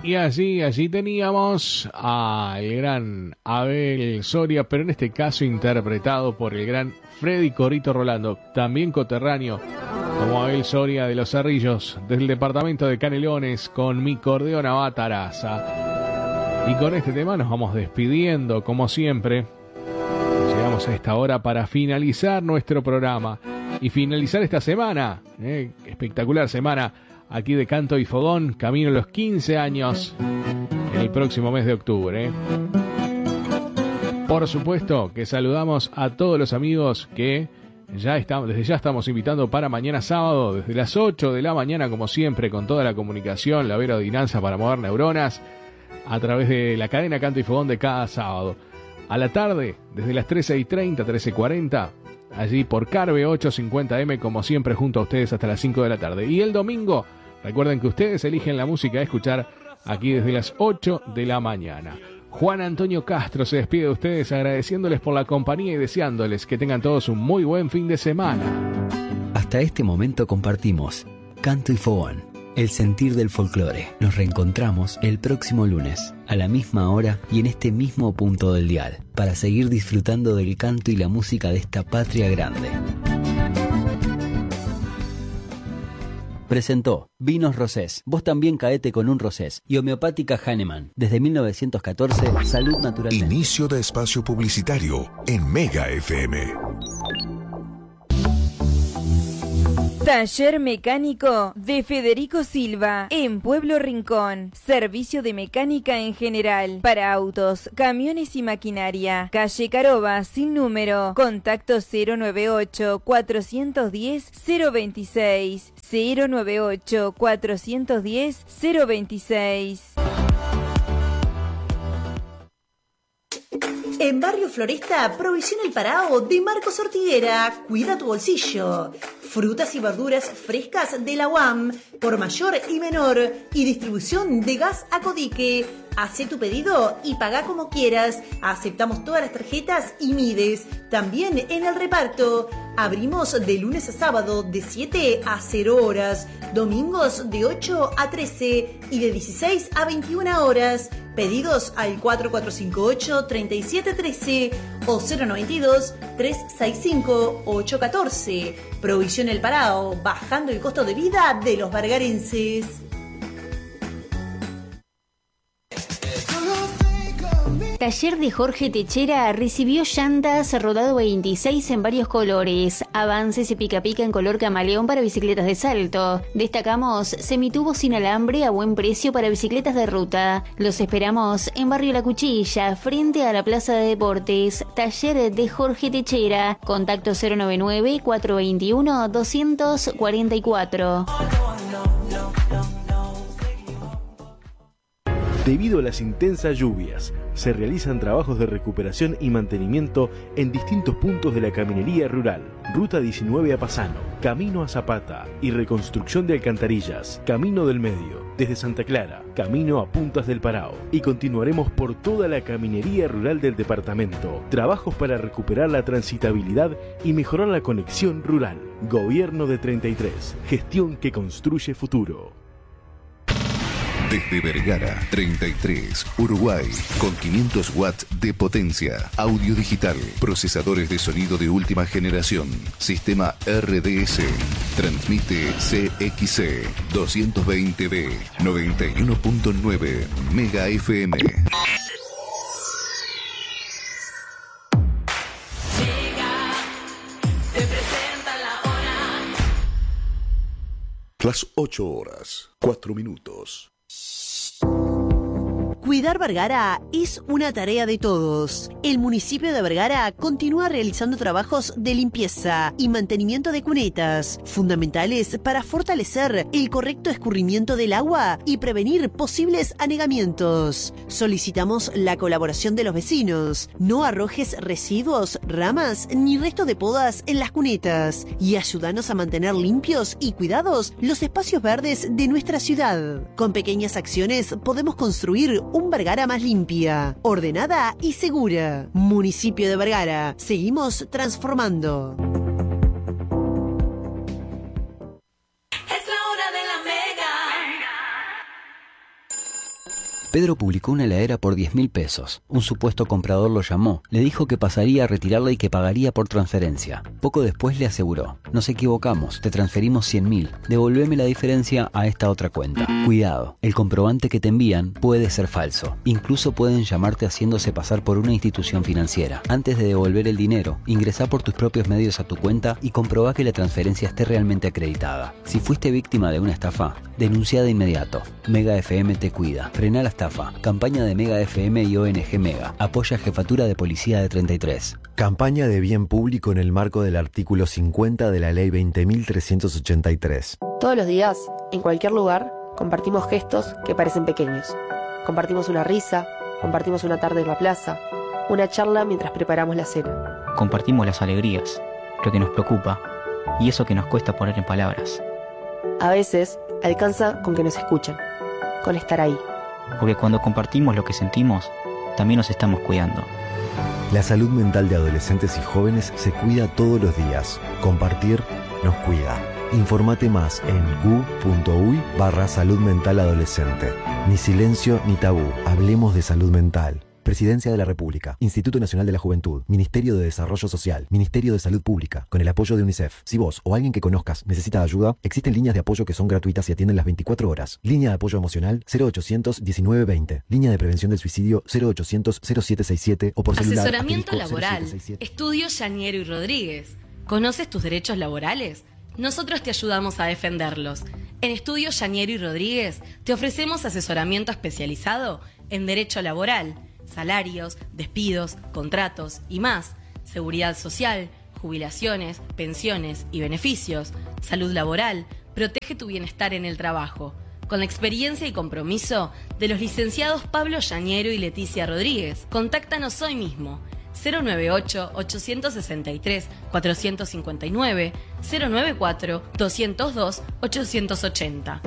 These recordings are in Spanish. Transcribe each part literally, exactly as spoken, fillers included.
Y allí, allí teníamos al gran Abel Soria, pero en este caso interpretado por el gran Freddy Corito Rolando, también coterráneo como Abel Soria de Los Cerrillos, del departamento de Canelones, con Mi Cordeona va Taraza. Y con este tema nos vamos despidiendo, como siempre. Llegamos a esta hora para finalizar nuestro programa y finalizar esta semana, ¿eh? Espectacular semana aquí de Canto y Fogón, camino a los quince años en el próximo mes de octubre. ¿eh? Por supuesto que saludamos a todos los amigos que ya estamos, desde ya estamos invitando para mañana sábado, desde las ocho de la mañana, como siempre, con toda la comunicación, la verodinanza para mover neuronas, a través de la cadena Canto y Fogón de cada sábado. A la tarde, desde las trece y treinta, trece cuarenta, allí por Carve ochocientos cincuenta eme, como siempre, junto a ustedes hasta las cinco de la tarde. Y el domingo, recuerden que ustedes eligen la música a escuchar aquí desde las ocho de la mañana. Juan Antonio Castro se despide de ustedes agradeciéndoles por la compañía y deseándoles que tengan todos un muy buen fin de semana. Hasta este momento compartimos Canto y Fogón, el sentir del folclore. Nos reencontramos el próximo lunes, a la misma hora y en este mismo punto del dial, para seguir disfrutando del canto y la música de esta patria grande. Presentó Vinos Rosés. Vos también caete con un Rosés. Y Homeopática Hahnemann. Desde mil novecientos catorce, salud natural. Inicio de espacio publicitario en Mega F M. Taller Mecánico de Federico Silva, en Pueblo Rincón. Servicio de mecánica en general, para autos, camiones y maquinaria. Calle Caroba, sin número. Contacto cero nueve ocho, cuatrocientos diez, cero veintiséis. cero nueve ocho, cuatrocientos diez, cero veintiséis. En Barrio Floresta, Provisión El Parao de Marcos Ortiguera. Cuida tu bolsillo. Frutas y verduras frescas de la U A M, por mayor y menor, y distribución de gas a Codique. Hacé tu pedido y pagá como quieras. Aceptamos todas las tarjetas y Mides. También en el reparto. Abrimos de lunes a sábado de siete a cero horas. Domingos de ocho a trece y de dieciséis a veintiuna horas. Pedidos al cuatro cuatro cinco ocho, tres siete uno tres o cero noventa y dos, tres seis cinco, ocho uno cuatro. Provisión El Parao, bajando el costo de vida de los bargarenses. Taller de Jorge Techera recibió llantas rodado veintiséis en varios colores, avances y pica pica en color camaleón para bicicletas de salto. Destacamos semitubos sin alambre a buen precio para bicicletas de ruta. Los esperamos en Barrio La Cuchilla, frente a la Plaza de Deportes. Taller de Jorge Techera. Contacto cero noventa y nueve, cuatrocientos veintiuno, doscientos cuarenta y cuatro. Debido a las intensas lluvias, se realizan trabajos de recuperación y mantenimiento en distintos puntos de la caminería rural. Ruta diecinueve a Pasano, Camino a Zapata y reconstrucción de alcantarillas, Camino del Medio, desde Santa Clara, camino a Puntas del Parao. Y continuaremos por toda la caminería rural del departamento. Trabajos para recuperar la transitabilidad y mejorar la conexión rural. Gobierno de treinta y tres, gestión que construye futuro. Desde Vergara, treinta y tres, Uruguay, con quinientos watts de potencia, audio digital, procesadores de sonido de última generación, sistema R D S, transmite C X C, doscientos veinte B, noventa y uno punto nueve, Mega F M. Las ocho horas, cuatro minutos. Cuidar Vergara es una tarea de todos. El municipio de Vergara continúa realizando trabajos de limpieza y mantenimiento de cunetas, fundamentales para fortalecer el correcto escurrimiento del agua y prevenir posibles anegamientos. Solicitamos la colaboración de los vecinos. No arrojes residuos, ramas ni restos de podas en las cunetas y ayúdanos a mantener limpios y cuidados los espacios verdes de nuestra ciudad. Con pequeñas acciones podemos construir un Vergara más limpia, ordenada y segura. Municipio de Vergara. Seguimos transformando. Pedro publicó una heladera por diez mil pesos. Un supuesto comprador lo llamó, le dijo que pasaría a retirarla y que pagaría por transferencia. Poco después le aseguró: nos equivocamos, te transferimos cien mil, devolveme la diferencia a esta otra cuenta. Cuidado, el comprobante que te envían puede ser falso. Incluso pueden llamarte haciéndose pasar por una institución financiera. Antes de devolver el dinero, ingresá por tus propios medios a tu cuenta y comprobá que la transferencia esté realmente acreditada. Si fuiste víctima de una estafa, denuncia de inmediato. Mega F M te cuida. Frena la estafa. Campaña de Mega F M y O N G Mega. Apoya Jefatura de Policía de treinta y tres. Campaña de bien público en el marco del artículo cincuenta de la Ley veinte mil trescientos ochenta y tres. Todos los días, en cualquier lugar, compartimos gestos que parecen pequeños. Compartimos una risa, compartimos una tarde en la plaza, una charla mientras preparamos la cena. Compartimos las alegrías, lo que nos preocupa y eso que nos cuesta poner en palabras. A veces, alcanza con que nos escuchen, con estar ahí. Porque cuando compartimos lo que sentimos, también nos estamos cuidando. La salud mental de adolescentes y jóvenes se cuida todos los días. Compartir nos cuida. Informate más en gu.uy barra salud mental adolescente. Ni silencio ni tabú. Hablemos de salud mental. Presidencia de la República, Instituto Nacional de la Juventud, Ministerio de Desarrollo Social, Ministerio de Salud Pública, con el apoyo de UNICEF. Si vos o alguien que conozcas necesita ayuda, existen líneas de apoyo que son gratuitas y atienden las veinticuatro horas. Línea de apoyo emocional cero ochocientos diecinueve veinte. Línea de prevención del suicidio cero ochocientos cero siete sesenta y siete o por celular. Asesoramiento laboral. Estudio Yaniero y Rodríguez. ¿Conoces tus derechos laborales? Nosotros te ayudamos a defenderlos. En Estudio Yaniero y Rodríguez te ofrecemos asesoramiento especializado en derecho laboral, salarios, despidos, contratos y más, seguridad social, jubilaciones, pensiones y beneficios, salud laboral, protege tu bienestar en el trabajo, con la experiencia y compromiso de los licenciados Pablo Yaniero y Leticia Rodríguez. Contáctanos hoy mismo. cero nueve ocho, ocho seis tres, cuatro cinco nueve, cero nueve cuatro, dos cero dos, ocho ocho cero.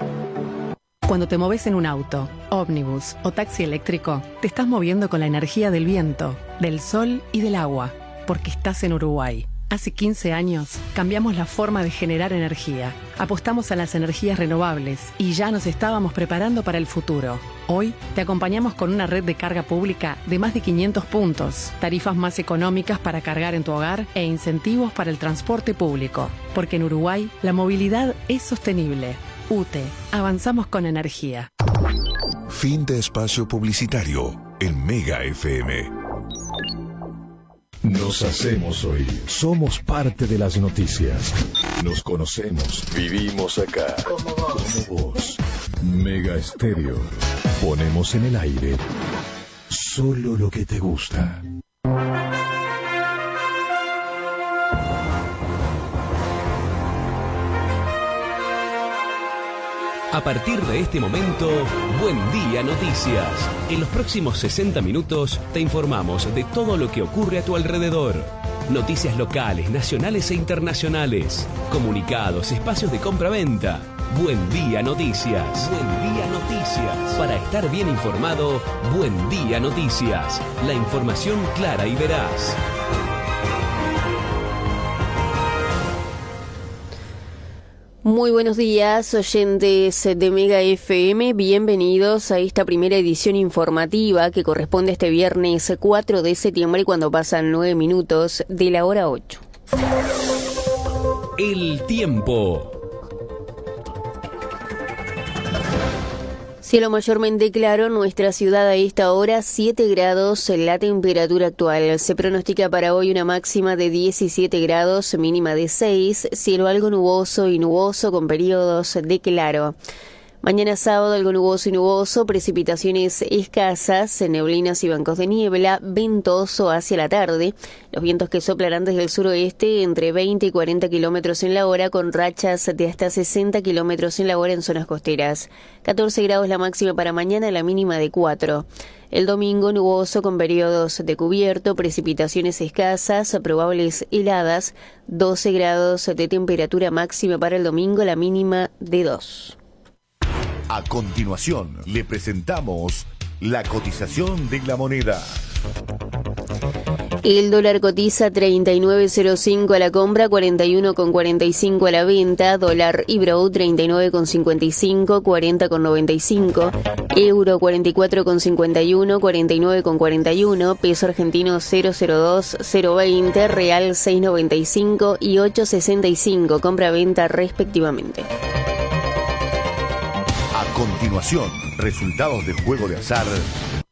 Cuando te moves en un auto, ómnibus o taxi eléctrico, te estás moviendo con la energía del viento, del sol y del agua, porque estás en Uruguay. Hace quince años cambiamos la forma de generar energía, apostamos a las energías renovables y ya nos estábamos preparando para el futuro. Hoy te acompañamos con una red de carga pública de más de quinientos puntos, tarifas más económicas para cargar en tu hogar e incentivos para el transporte público, porque en Uruguay la movilidad es sostenible. U T E, avanzamos con energía. Fin de espacio publicitario en Mega F M. Nos hacemos oír. Somos parte de las noticias. Nos conocemos. Vivimos acá. Como vos. Como vos. Mega Estéreo. Ponemos en el aire solo lo que te gusta. A partir de este momento, Buen Día Noticias. En los próximos sesenta minutos te informamos de todo lo que ocurre a tu alrededor. Noticias locales, nacionales e internacionales. Comunicados, espacios de compra-venta. Buen Día Noticias. Buen Día Noticias. Para estar bien informado, Buen Día Noticias. La información clara y veraz. Muy buenos días, oyentes de Mega F M, bienvenidos a esta primera edición informativa que corresponde a este viernes cuatro de septiembre cuando pasan nueve minutos de la hora ocho. El tiempo. Cielo mayormente claro, nuestra ciudad a esta hora, siete grados, la temperatura actual. Se pronostica para hoy una máxima de diecisiete grados, mínima de seis, cielo algo nuboso y nuboso con periodos de claro. Mañana sábado algo nuboso y nuboso, precipitaciones escasas, neblinas y bancos de niebla, ventoso hacia la tarde. Los vientos que soplarán desde el suroeste entre veinte y cuarenta kilómetros en la hora, con rachas de hasta sesenta kilómetros en la hora en zonas costeras. catorce grados la máxima para mañana, la mínima de cuatro. El domingo nuboso con periodos de cubierto, precipitaciones escasas, probables heladas. doce grados de temperatura máxima para el domingo, la mínima de dos. A continuación, le presentamos la cotización de la moneda. El dólar cotiza treinta y nueve cero cinco a la compra, cuarenta y uno con cuarenta y cinco a la venta. Dólar Ibrow treinta y nueve con cincuenta y cinco, cuarenta con noventa y cinco. Euro cuarenta y cuatro con cincuenta y uno, cuarenta y nueve con cuarenta y uno. Peso argentino cero cero dos, cero veinte. Real seis noventa y cinco y ocho sesenta y cinco. Compra-venta respectivamente. A continuación, resultados del juego de azar